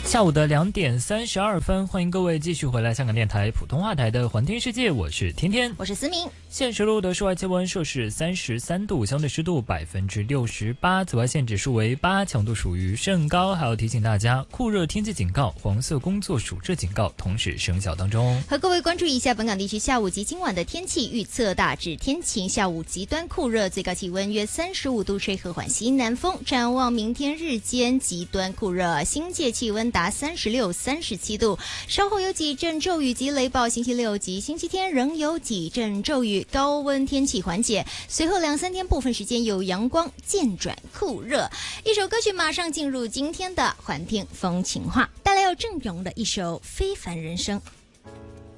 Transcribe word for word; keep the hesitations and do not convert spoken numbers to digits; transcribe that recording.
下午的两点三十二分，欢迎各位继续回来香港电台普通话台的环听世界，我是天天， 我是思明。 现时录的室外气温摄氏三十三度，相对湿度百分之六十八，紫外线指数为八，强度属于甚高。还要提醒大家，酷热天气警告、黄色工作暑热警告同时生效当中。 和各位关注一下本港地区下午及今晚的天气预测：大致天晴，下午极端酷热，最高气温约三十五度，吹和缓西南风。展望明天日间极端酷热，新界气温达三十六、三十七度，稍后有几阵骤雨及雷暴。星期六及星期天仍有几阵骤雨，高温天气缓解，随后两三天部分时间有阳光，渐转酷热。一首歌曲马上进入今天的环听风情话，带来有郑融的一首《非凡人生》。